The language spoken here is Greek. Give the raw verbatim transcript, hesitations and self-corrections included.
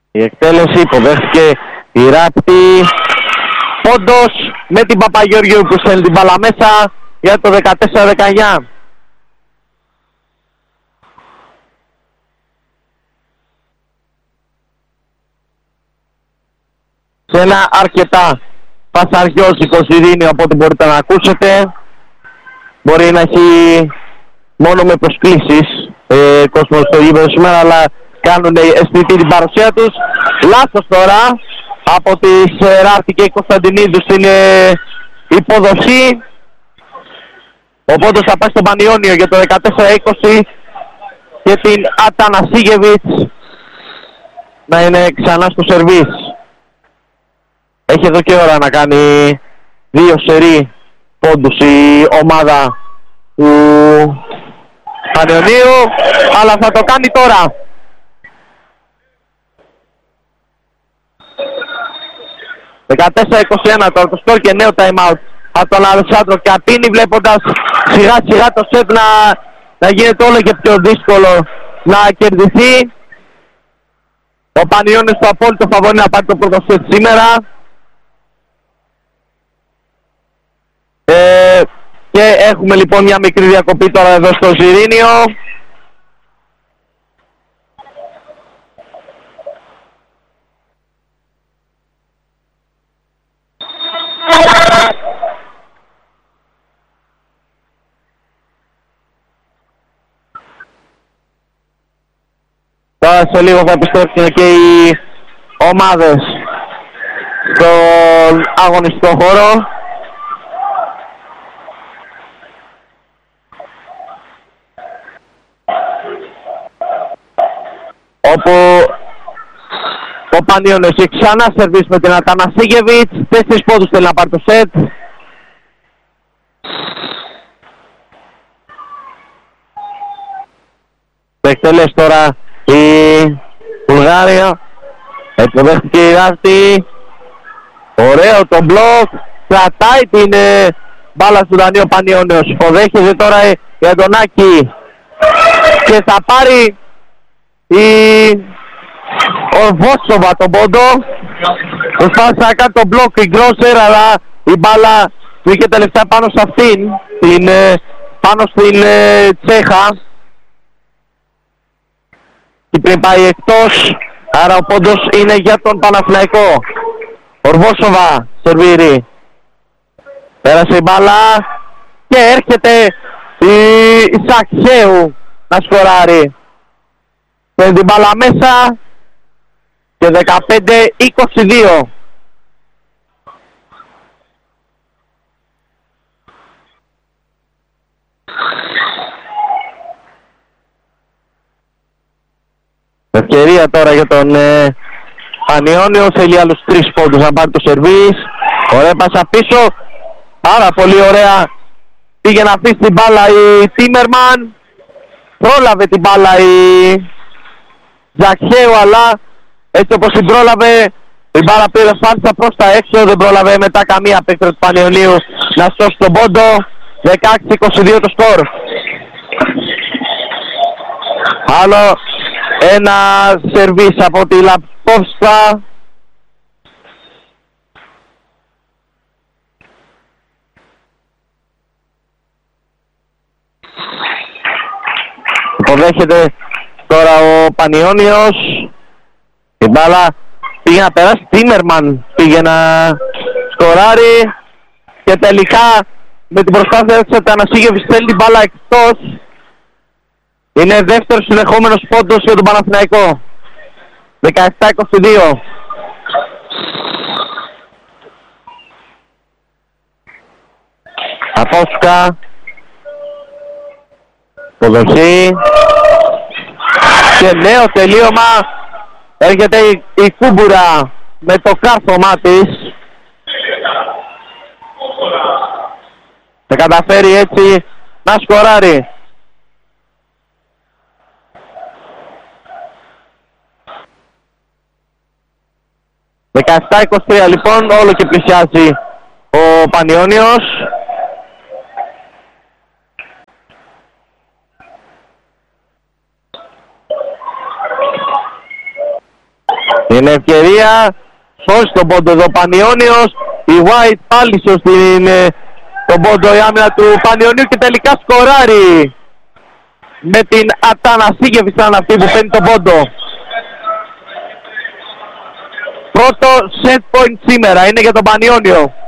Η εκτέλεση υποδέχτηκε η Ράπτη. Πόντος με την Παπαγεωργίου που στέλνει την μπάλα μέσα για το δεκατέσσερα δεκαεννιά. Σε ένα αρκετά πασαριόζικο Ζιρήνιο από ό,τι μπορείτε να ακούσετε. Μπορεί να έχει μόνο με προσκλήσεις ε, κόσμο στο γήπεδο σήμερα, αλλά κάνουν αισθητή την παρουσία τους. Λάθος τώρα από τη Ράρτη και η Κωνσταντινίδου στην ε, υποδοχή. Ο πόντος θα πάει στον Πανιόνιο για το δεκατέσσερα είκοσι και την Ατανασίγεβιτς να είναι ξανά στο σερβίς. Έχει εδώ και ώρα να κάνει δύο σερί πόντους η ομάδα του Πανιωνίου, αλλά θα το κάνει τώρα. δεκατέσσερα είκοσι ένα τώρα το σκορ και νέο time out από τον Αλεξάνδρο Καπίνη, βλέποντας σιγά σιγά το σετ να, να γίνεται όλο και πιο δύσκολο να κερδιθεί. Ο Πανιώνιος στο απόλυτο φαβορί να πάρει το πρώτο σετ σήμερα. Ε, και έχουμε λοιπόν μια μικρή διακοπή τώρα εδώ στο Ζιρήνιο. Τώρα σε λίγο θα επιστρέψουν και οι ομάδες στον αγωνιστικό χώρο, όπου ο Πανιώνιος έχει ξανά σερβίς με την Ατανασίγεβιτς. Τέσσερις πόντους θέλει να πάρει το σετ. Το εκτελέσει τώρα η Βουλγάρια. Υποδέχτηκε η Ράρτη. Ωραίο το μπλοκ. Κρατάει την ε, μπάλα του Δανείου Πανιώνιος. Υποδέχεται τώρα η, η Αντωνάκη και θα πάρει η Ορβόσοβα τον πόντο. Προσπάθησε να κάνει τον μπλοκ η Γκρόσερ, αλλά η μπάλα βγήκε τελευταία πάνω σε αυτήν, την, πάνω στην ε, Τσέχα, και πριν πάει εκτός, άρα ο πόντος είναι για τον Παναθηναϊκό. Ορβόσοβα σερβίρει, πέρασε η μπάλα και έρχεται η Σακχαίου να σκοράρει. Παίρνει την μπάλα μέσα και δεκαπέντε είκοσι δύο. Ευκαιρία τώρα για τον ε, Πανιώνιο. Θέλει άλλους τρεις πόντους να πάρει το σερβίς. Ωραία πάσα πίσω. Πάρα πολύ ωραία. Πήγε να αφήσει την μπάλα η Τίμερμαν. Πρόλαβε την μπάλα η Ζαχαίου, αλλά έτσι όπως την πρόλαβε, η μπάλα πήρε φάνησα προς τα έξω. Δεν πρόλαβε μετά καμία παίκτρια του Πανιωνίου να σώσει τον πόντο. δεκαέξι είκοσι δύο το σκορ. Άλλο ένα σερβίς από τη Λαπόφσκα. Υποδέχεται τώρα ο Πανιώνιος. Η μπάλα πήγε να περάσει. Τίμερμαν πήγε να σκοράρει και τελικά με την προσπάθεια της Ατανασίγεβιτς στέλνει την μπάλα εκτός. Είναι δεύτερος συνεχόμενος πόντος για τον Παναθηναϊκό. δεκαεπτά είκοσι δύο. Απόσκα. Υποδοχή. Και νέο τελείωμα. Έρχεται η, η Κούμπουρα με το κάρφωμά της. Θα καταφέρει έτσι να σκοράρει. δεκαεπτά είκοσι τρία λοιπόν, όλο και πλησιάζει ο Πανιώνιος. Είναι ευκαιρία, σώσει τον πόντο εδώ Πανιώνιος. Η White πάλι σωστή είναι τον πόντο η άμυνα του Πανιωνίου και τελικά σκοράρει με την Ατανασίγευη σαν αυτή που παίρνει τον πόντο. Πρώτο set point σήμερα είναι για τον Πανιώνιο.